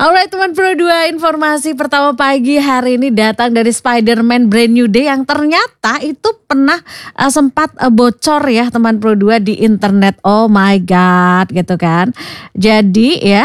Alright teman Pro 2, informasi pertama pagi hari ini datang dari Spider-Man Brand New Day yang ternyata itu pernah sempat bocor ya teman Pro 2 di internet. Oh my god gitu kan. Jadi ya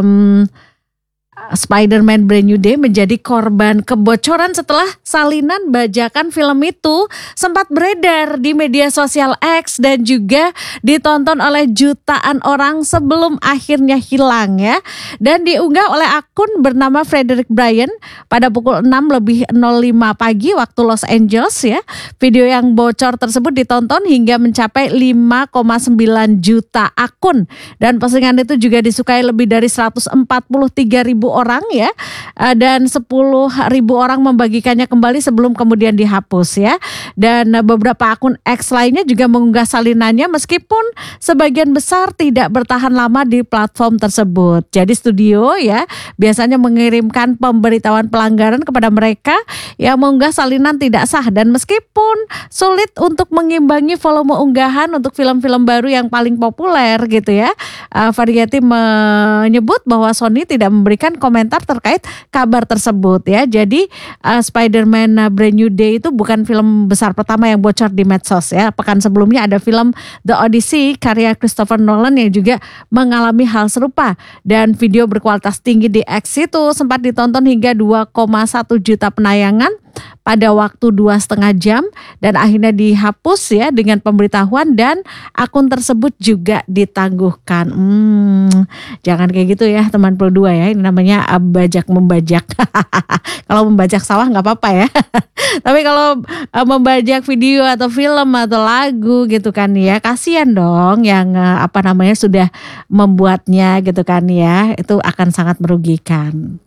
Spider-Man Brand New Day menjadi korban kebocoran setelah salinan bajakan film itu sempat beredar di media sosial X dan juga ditonton oleh jutaan orang sebelum akhirnya hilang ya. Dan diunggah oleh akun bernama Frederick Bryan pada pukul 6:05 pagi waktu Los Angeles ya. Video yang bocor tersebut ditonton hingga mencapai 5,9 juta akun dan postingan itu juga disukai lebih dari 143.000 orang ya, dan 10.000 orang membagikannya kembali sebelum kemudian dihapus ya. Dan beberapa akun X lainnya juga mengunggah salinannya meskipun sebagian besar tidak bertahan lama di platform tersebut. Jadi studio ya biasanya mengirimkan pemberitahuan pelanggaran kepada mereka yang mengunggah salinan tidak sah, dan meskipun sulit untuk mengimbangi volume unggahan untuk film-film baru yang paling populer gitu ya, Variety menyebut bahwa Sony tidak memberikan komentar terkait kabar tersebut ya. Jadi Spider-Man Brand New Day itu bukan film besar pertama yang bocor di medsos ya. Pekan sebelumnya ada film The Odyssey karya Christopher Nolan yang juga mengalami hal serupa, dan video berkualitas tinggi di X itu sempat ditonton hingga 2,1 juta penayangan pada waktu 2,5 jam dan akhirnya dihapus ya dengan pemberitahuan, dan akun tersebut juga ditangguhkan. Jangan kayak gitu ya teman Pro 2 ya, ini namanya bajak membajak. Kalau membajak sawah nggak apa-apa ya. Tapi kalau membajak video atau film atau lagu gitu kan ya, kasihan dong yang sudah membuatnya gitu kan ya, itu akan sangat merugikan.